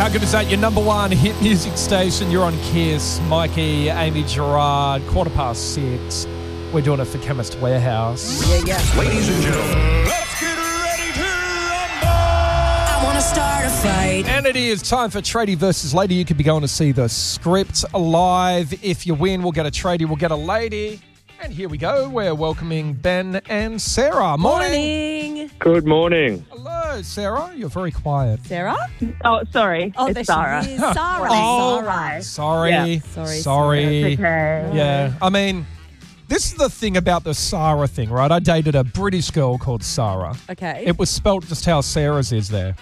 How good is that? Your number one hit music station. You're on Kiss. Mikey, Amy Gerard, 6:15. We're doing it for Chemist Warehouse. Yeah. Ladies and gentlemen, Let's get ready to rumble! I want to start a fight. And it is time for Tradie versus Lady. You could be going to see the script live. If you win, we'll get a tradie, we'll get a lady. And here we go. We're welcoming Ben and Sarah. Morning. Good morning. Hello, Sarah. You're very quiet. Sarah? Oh, sorry. Oh, it's there Sarah. she is. Sarah. Oh, Sarah. Sorry. Yeah. Sorry. It's okay. Yeah. I mean, this is the thing about the Sarah thing, right? I dated a British girl called Sarah. Okay. It was spelt just how Sarah's is there.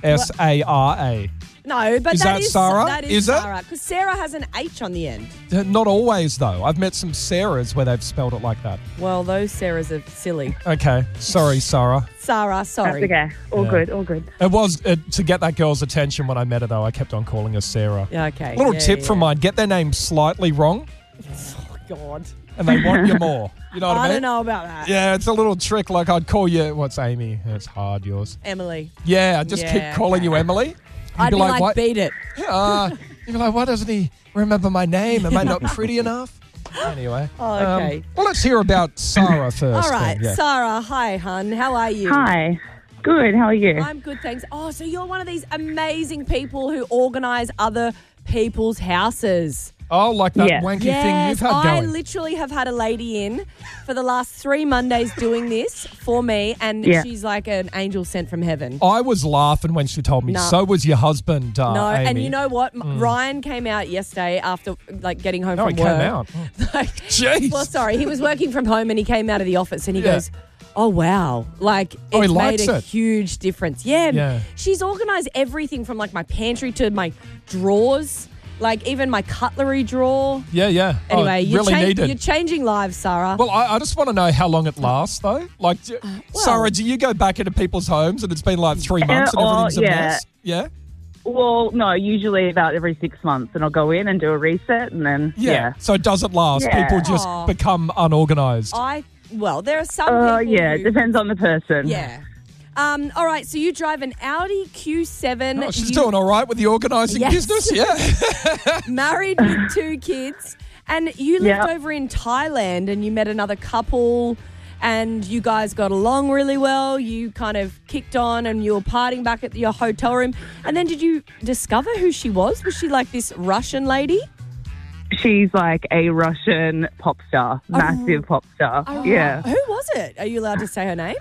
S-A-R-A. No, but Is that Sarah? That is Is it? Sarah. Because Sarah has an H on the end. Not always, though. I've met some Sarahs where they've spelled it like that. Well, those Sarahs are silly. Okay. Sorry, Sarah. Sarah, sorry. That's okay. All Yeah. good. All good. It was to get that girl's attention when I met her, though. I kept on calling her Sarah. Yeah, okay. Little Yeah, tip yeah. from mine. Get their name slightly wrong Oh, God. and they want you more. You know what I I mean? don't know about that. Yeah, it's a little trick. Like I'd call you, what's Amy? It's hard, yours. Emily. Yeah, I'd just keep Yeah, calling okay. you Emily. I'd be like, what? beat it. You'd be like, why doesn't he remember my name? Am I not pretty enough? Anyway. Oh, okay. Well, let's hear about Sarah first. All right. then, yeah. Sarah, hi, hun. How are you? Hi. Good. How are you? I'm good, thanks. Oh, so you're one of these amazing people who organise other people's houses. Oh, like that Yeah. wanky thing you've had I going. literally have had a lady in for the last 3 Mondays doing this for me, and Yeah. she's like an angel sent from heaven. I was laughing when she told me. No. So was your husband, No, Amy. and you know what? Ryan came out yesterday after like getting home No, from he work. came out. Like, Jeez. well, sorry, he was working from home and he came out of the office and he Yeah. goes, "Oh wow!" Like Oh, he it's likes made a it. huge difference. Yeah, Yeah. she's organised everything from like my pantry to my drawers, like even my cutlery drawer. Yeah. Anyway, oh, you're, really needed. you're changing lives, Sarah. Well, I just want to know how long it lasts, though. Like, well- Sarah, do you go back into people's homes and it's been like 3 months and everything's a yeah. mess? Yeah? Well, no, usually about every 6 months, and I'll go in and do a reset, and then So it doesn't last. Yeah. People just Aw. become unorganised. well, there are some people. Yeah, who, it depends on the person. Yeah. All right, so you drive an Audi Q7. Oh, she's you doing all right with the organising Yes. business, yeah. married with 2 kids, and you lived Yep. over in Thailand, and you met another couple, and you guys got along really well. You kind of kicked on, and you were partying back at your hotel room. And then did you discover who she was? Was she like this Russian lady? She's like a Russian pop star, massive pop star. Yeah. Who was it? Are you allowed to say her name?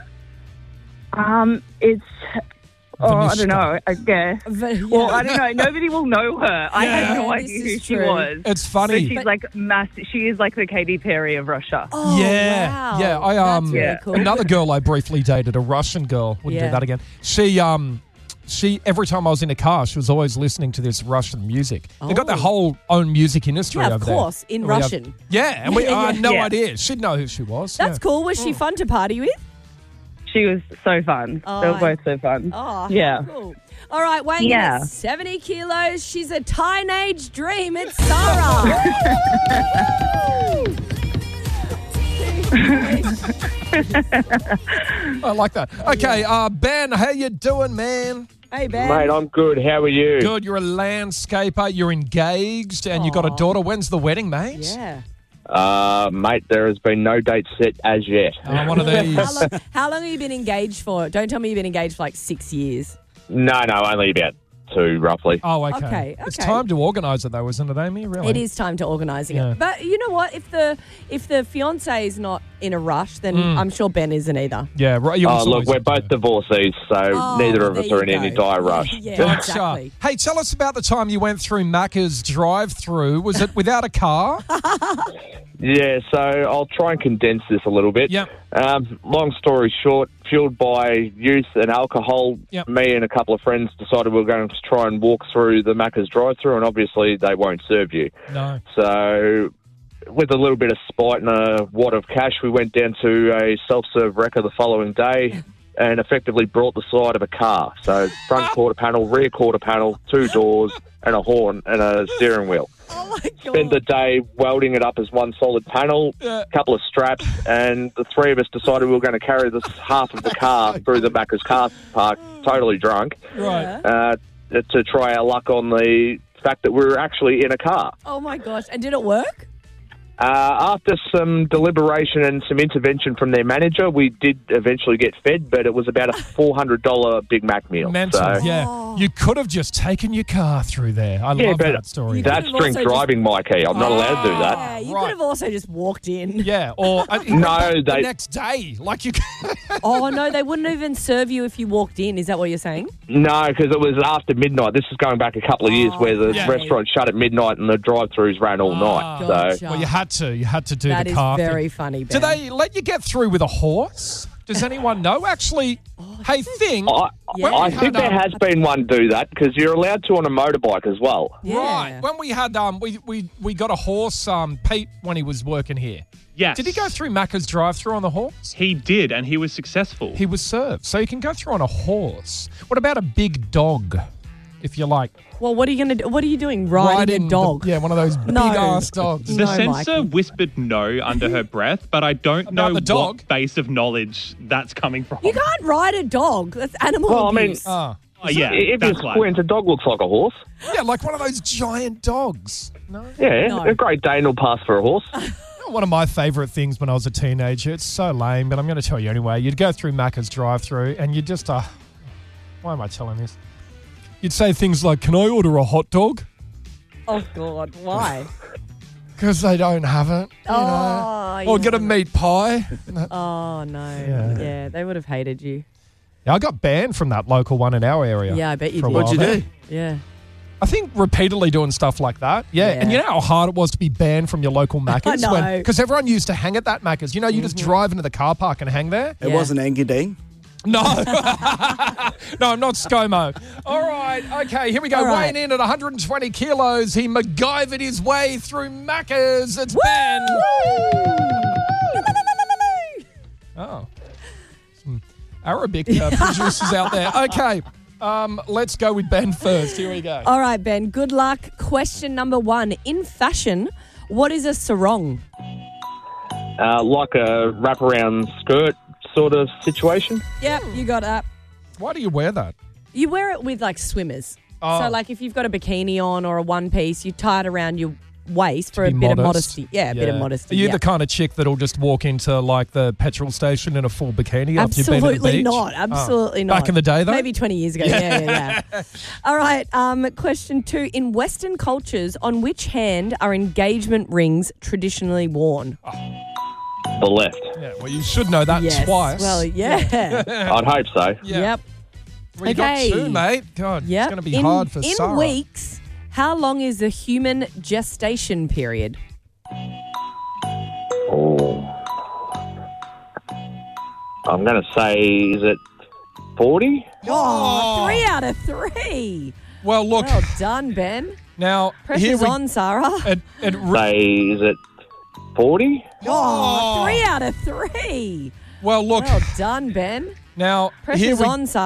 It's. Oh, I Vanishka. don't know. I guess. Well, I don't know. Nobody will know her. I had no This idea is who she true. was. It's But funny. she's like massive. She is like the Katy Perry of Russia. Oh, Yeah, wow. yeah. I That's really Yeah. cool. another girl I briefly dated, a Russian girl. Wouldn't Yeah. do that again. She every time I was in a car, she was always listening to this Russian music. They got their Oh. whole own music industry Yeah, over of there. course, in We have- Russian. Yeah, and I had no Yeah. idea. She'd know who she was. That's yeah. cool. Was she fun to party with? She was so fun. Oh, they were both so fun. Oh, Yeah. cool. All right, weighing Yeah. in at 70 kilos. She's a teenage dream. It's Sarah. I like that. Okay, Ben, how you doing, man? Hey, Ben. Mate, I'm good. How are you? Good. You're a landscaper. You're engaged, and you got a Aw. daughter. When's the wedding, mate? Yeah. Mate, there has been no date set as yet. One of these. How long have you been engaged for? Don't tell me you've been engaged for like 6 years. No, only about 2, roughly. Oh, okay. Okay, It's okay. time to organise it, though, isn't it, Amy? Really? It is time to organising Yeah. it. But you know what? If the fiance is not in a rush, then I'm sure Ben isn't either. Yeah, right. You Oh, also look, always we're both divorcees, so Oh, neither of there us are in you any go. dire rush. Yeah, Gotcha. exactly. Hey, tell us about the time you went through Macca's drive-through. Was it without a car? Yeah, so I'll try and condense this a little bit. Yep. Long story short, fueled by youth and alcohol, Yep. me and a couple of friends decided we were going to try and walk through the Macca's drive-through, and obviously they won't serve you. No. So with a little bit of spite and a wad of cash, we went down to a self-serve wrecker the following day and effectively brought the side of a car. So front quarter panel, rear quarter panel, 2 doors, and a horn and a steering wheel. Oh my god! Spent the day welding it up as one solid panel, Yeah. couple of straps, and the 3 of us decided we were going to carry this half of the car through the Macca's car park, totally drunk. Right. to try our luck on the fact that we were actually in a car. Oh, my gosh. And did it work? After some deliberation and some intervention from their manager, we did eventually get fed, but it was about a $400 Big Mac meal. Mental, So, yeah. You could have just taken your car through there. I love but that story. You that's could have drink also driving, Mikey. I'm not allowed to do that. Yeah, you right. could have also just walked in. Yeah, or No, the they- next day. Like you Oh, no, they wouldn't even serve you if you walked in. Is that what you're saying? No, because it was after midnight. This is going back a couple of years where the Yeah. restaurant shut at midnight and the drive-thrus ran all night. Gotcha. So Well, you had to. You had to do That the is car very thing. funny, Do Ben. they let you get through with a horse? Does anyone know? Actually, hey, thing. I we think had, there has been one do that because you're allowed to on a motorbike as well. Yeah. Right. When we had we got a horse, Pete, when he was working here. Yes. Did he go through Macca's drive-through on the horse? He did, and he was successful. He was served. So you can go through on a horse. What about a big dog? If you like Well, what are you going to do? What are you doing? Riding a dog? one of those No. big-ass dogs. The No, censor Mikey. whispered no under her breath, but I don't know the dog? what base of knowledge that's coming from. You can't ride a dog. That's animal Well, I mean- abuse. Oh, yeah, If you that's why. squint, a dog looks like a horse. Yeah, like one of those giant dogs. No. Yeah, No. a Great Dane will pass for a horse. One of my favourite things when I was a teenager, it's so lame, but I'm going to tell you anyway. You'd go through Macca's drive-through and you'd just, why am I telling this? You'd say things like, can I order a hot dog? Oh, God. Why? Because they don't have it. You know? Or get a meat pie. Oh, no. Yeah. Yeah, they would have hated you. Yeah, I got banned from that local one in our area. Yeah, I bet you for a did. while What'd you there. do? Yeah. I think repeatedly doing stuff like that. Yeah. Yeah. And you know how hard it was to be banned from your local Macca's? I know. Because everyone used to hang at that Macca's. You know, you just drive into the car park and hang there. It Yeah. wasn't Engadine. No. No, I'm not ScoMo. All right. Okay, here we go. All right. Weighing in at 120 kilos. He MacGyvered his way through Macca's. It's Ben. Oh. Some Arabic producers out there. Okay. Let's go with Ben first. Here we go. All right, Ben. Good luck. Question number 1. In fashion, what is a sarong? Like a wraparound skirt sort of situation. Yep, you got that. Why do you wear that? You wear it with like swimmers. Oh. So like if you've got a bikini on or a one piece, you tie it around your waist for a Be bit of modest. modesty. Yeah, a bit of modesty. Are you yeah. the kind of chick that'll just walk into like the petrol station in a full bikini after you've been at the Absolutely beach? not. Absolutely not. Back in the day, though? Maybe 20 years ago. Yeah. All right. Question 2. In Western cultures, on which hand are engagement rings traditionally worn? The left. Yeah, well, you should know that Yes. twice. Well, yeah. I'd hope so. Yeah. Yep. Well, you got Okay. 2, mate. God, Yep. it's going to be hard for in Sarah. weeks, how long is the human gestation period? Oh. I'm going to say, is it 40? Oh, 3 out of 3. Well, look, Well done, Ben. now here Pressure's we on, Sarah. Say, is it 40? Oh, 3 out of 3. well, look, Well done, Ben. now here Pressure's we on, Sarah.